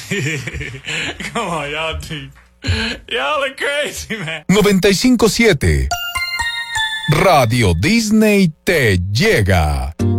Come on, y'all are crazy, man. 95.7 Radio Disney te llega.